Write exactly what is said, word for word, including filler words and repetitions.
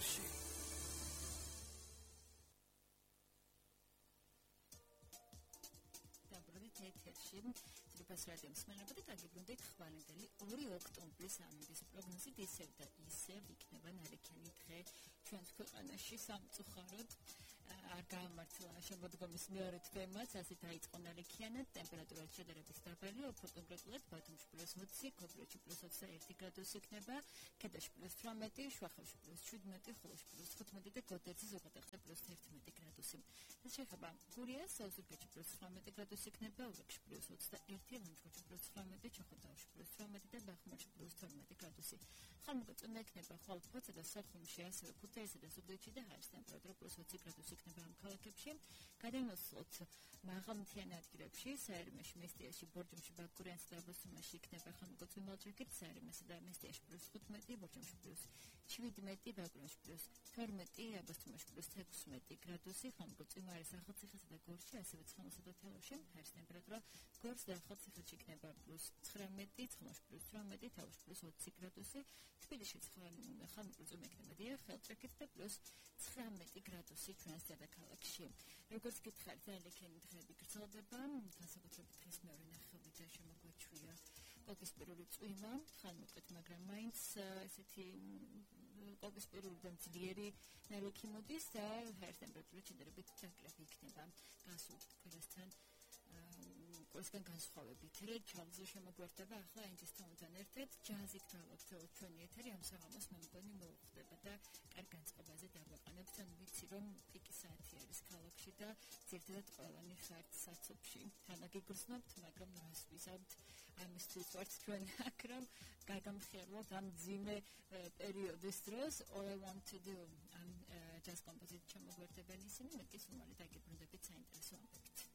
ეთერში. ეთერში ძრფას რადიო მსმენელები და გაგიბრუნდით ხვალინდელი ორი ოქტომბრის ამბის პროგნოზით ისევ და ისევ იქნება ნალექიანი დღე ჩვენს ქვეყანაში სამწუხაროდ არ გაამართლა შემოდგომის მეორე თემაც, ასე დაიწყო ნალექიანად, ტემპერატურა შედარებით დაბალი, უფრო კონკრეტულად ბათუმში პლუს ოცი, ქობულეთში პლუს ოცდაერთი გრადუსი იქნება, ქედაში პლუს თვრამეტი, შუახევში პლუს შვიდმეტი, ხოლოში პლუს თხუთმეტი და გოდერძი ზოგადად პლუს თერთმეტი გრადუსი. ეს შეეხება გურიას, საზურგეთში პლუს თვრამეტი გრადუსი იქნება, ურეკში პლუს ოცდაერთი, ლანჩხუთში პლუს თვრამეტი, ჩოხატაუში პლუს თვრამეტი და ბახმარში პლუს თორმეტი გრადუსი. ხალხმოწმე იქნება ხალხოცა და სოხუმში, ასევე ქუთაისსა და ზუგდიდში და ჰაერის ტემპერატურა პლუს ოცი გრადუსი იქნება ამ ქალაქებში. გადაინაცვლოთ მაღალმთიან ადგილებში, საერმეში, მესტიაში, ბორჯომში, ბაკურიანსა და აბასთუმანში იქნება ხალხმოწმე მალჯერკით, საერმესა და მესტიაში პლუს თხუთმეტი, ბორჯომში პლუს შვიდმეტი, ბაკურიანში პლუს თორმეტი, აბასთუმანში პლუს თექვსმეტი გრადუსი, ხალხმოწმე არის ახალციხესა და გორში, ასევე ცხენოსა და თელავში, ჰაერის ტემპერატურა გორს და ახალციხეში იქნება პლუს ცხრამეტი, ცხენოში პლუს თვრამეტი, თელავში პლუს ოცი გრადუსი, თბილისში ხალხმოწმე იქნება დიახ, ხელჭრექით და პლუს ცხრამეტი გრადუსი ჩვენს დედაქალაქში. როგორც გითხარით, ნალექიანი დღეები გრძელდება, განსაკუთრებით დღეს მეორე ნახევრიდან შემოგვეჩვია კოკისპირული წვიმა, ხანმოკლედ, მაგრამ მაინც ესეთი კოკისპირული და ძლიერი ნალექი მოდის და ჰაერის ტემპერატურა შედარებით დაკლები იქნება გასულ კვირასთან ყველგან განსხვავებით. რედ ჩალზე შემოგვერთება ახლა ენჯესთან ერთად ჯაზით გავაკეთოთ ჩვენი ეთერი ამ საღამოს მე მგონი მოუხდება და კარგ განწყობაზე დავაყენებთ ან ვიცი რომ პიკი საათი არის ქალაქში და ძირითადად ყველანი ხართ საცობში თანაგიგრძნობთ მაგრამ რას ვიზავთ ამისთვის ვართ ჩვენ აქ რომ გაგამხიაროთ ამ ძიმე პერიოდის დროს all I want to do ამ ჯაზ კომპოზიტ შემოგვერთებენ ისინი მეტი სუმალი დაგიბრუნდეთ